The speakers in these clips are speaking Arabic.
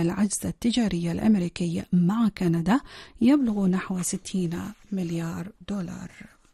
العجز التجاري الأمريكي مع كندا يبلغ نحو 60 مليار دولار.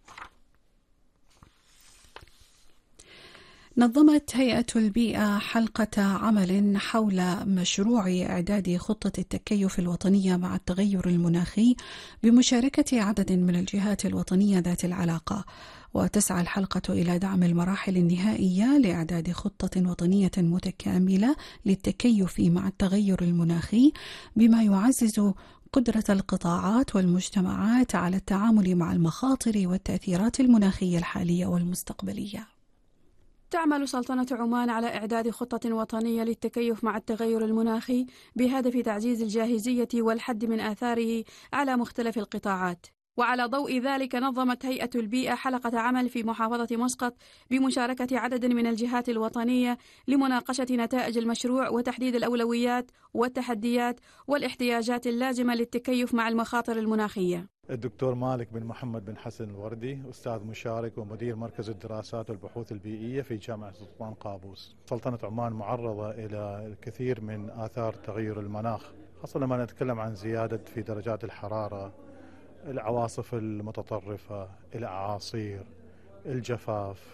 نظمت هيئة البيئة حلقة عمل حول مشروع إعداد خطة التكيف الوطنية مع التغير المناخي بمشاركة عدد من الجهات الوطنية ذات العلاقة. وتسعى الحلقة إلى دعم المراحل النهائية لإعداد خطة وطنية متكاملة للتكيف مع التغير المناخي، بما يعزز قدرة القطاعات والمجتمعات على التعامل مع المخاطر والتأثيرات المناخية الحالية والمستقبلية. تعمل سلطنة عمان على إعداد خطة وطنية للتكيف مع التغير المناخي بهدف تعزيز الجاهزية والحد من آثاره على مختلف القطاعات. وعلى ضوء ذلك نظمت هيئة البيئة حلقة عمل في محافظة مسقط بمشاركة عدد من الجهات الوطنية لمناقشة نتائج المشروع وتحديد الأولويات والتحديات والاحتياجات اللازمة للتكيف مع المخاطر المناخية. الدكتور مالك بن محمد بن حسن الوردي، أستاذ مشارك ومدير مركز الدراسات والبحوث البيئية في جامعة سلطان قابوس. سلطنة عمان معرضة إلى الكثير من آثار تغير المناخ، خاصة لما نتكلم عن زيادة في درجات الحرارة، العواصف المتطرفة، الأعاصير، الجفاف،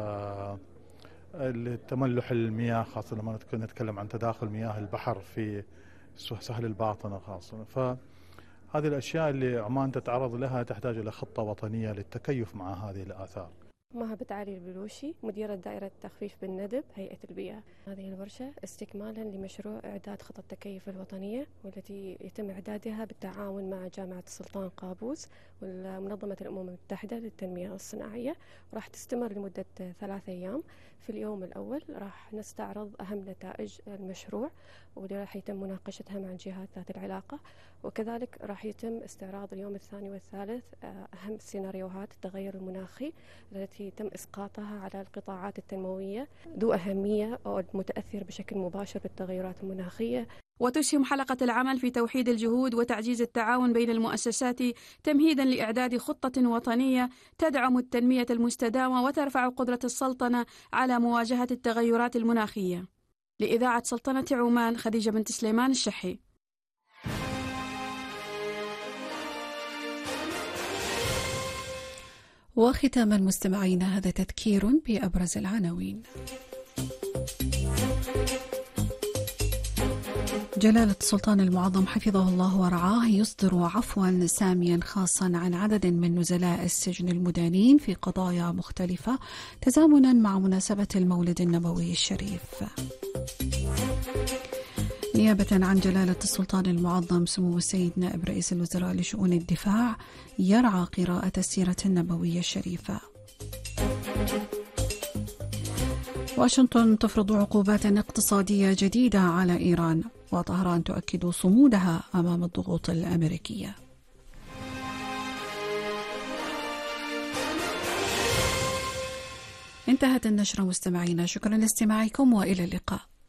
التملح المياه، خاصة لما نتكلم عن تداخل مياه البحر في سهل الباطنة خاصة. فهذه الأشياء اللي عمان تتعرض لها تحتاج إلى خطة وطنية للتكيف مع هذه الآثار. مهبة علي البلوشي، مديرة دائرة التخفيف بالندب، هيئة البيئة. هذه الورشة استكمالا لمشروع إعداد خطة التكيف الوطنية، والتي يتم إعدادها بالتعاون مع جامعة السلطان قابوس ومنظمة الأمم المتحدة للتنمية الصناعية. راح تستمر لمدة 3 أيام. في اليوم الأول راح نستعرض أهم نتائج المشروع، واللي راح يتم مناقشتها مع الجهات ذات العلاقة، وكذلك راح يتم استعراض اليوم الثاني والثالث أهم سيناريوهات التغير المناخي التي يتم إسقاطها على القطاعات التنموية ذو أهمية أو المتأثر بشكل مباشر بالتغيرات المناخية. وتسهم حلقة العمل في توحيد الجهود وتعزيز التعاون بين المؤسسات تمهيدا لإعداد خطة وطنية تدعم التنمية المستدامة وترفع قدرة السلطنة على مواجهة التغيرات المناخية. لإذاعة سلطنة عمان، خديجة بنت سليمان الشحي. وختاما مستمعينا، هذا تذكير بأبرز العناوين. جلالة السلطان المعظم حفظه الله ورعاه يصدر عفوا ساميا خاصا عن عدد من نزلاء السجن المدانين في قضايا مختلفة تزامنا مع مناسبة المولد النبوي الشريف. نيابة عن جلالة السلطان المعظم سمو السيد نائب رئيس الوزراء لشؤون الدفاع يرعى قراءة السيرة النبوية الشريفة. واشنطن تفرض عقوبات اقتصادية جديدة على إيران، وطهران تؤكد صمودها أمام الضغوط الأمريكية. انتهت النشرة مستمعينا، شكرا لاستماعكم وإلى اللقاء.